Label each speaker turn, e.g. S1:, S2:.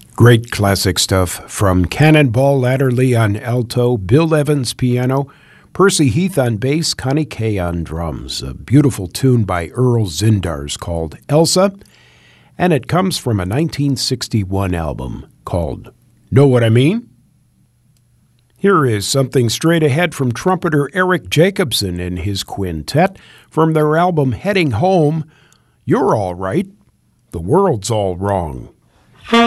S1: Great classic stuff from Cannonball Adderley on alto, Bill Evans piano, Percy Heath on bass, Connie Kay on drums. A beautiful tune by Earl Zindars called Elsa, and it comes from a 1961 album called Know What I Mean? Here is something straight ahead from trumpeter Eric Jacobson and his quintet from their album Heading Home. You're all right, the world's all wrong.